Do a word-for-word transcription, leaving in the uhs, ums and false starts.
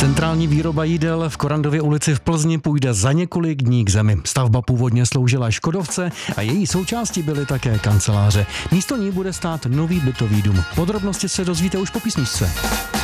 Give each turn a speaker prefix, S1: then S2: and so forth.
S1: Centrální výroba jídel v Korandově ulici v Plzni půjde za několik dní k zemi. Stavba původně sloužila Škodovce a její součástí byly také kanceláře. Místo ní bude stát nový bytový dům. Podrobnosti se dozvíte už po písničce.